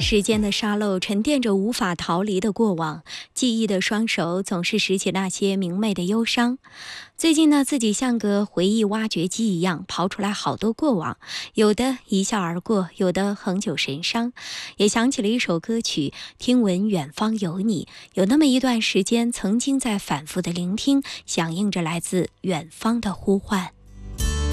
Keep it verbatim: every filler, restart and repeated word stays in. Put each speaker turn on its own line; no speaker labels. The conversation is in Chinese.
时间的沙漏沉淀着无法逃离的过往，记忆的双手总是拾起那些明媚的忧伤。最近呢，自己像个回忆挖掘机一样，刨出来好多过往，有的一笑而过，有的恒久神伤。也想起了一首歌曲，听闻远方有你，有那么一段时间，曾经在反复的聆听，响应着来自远方的呼唤。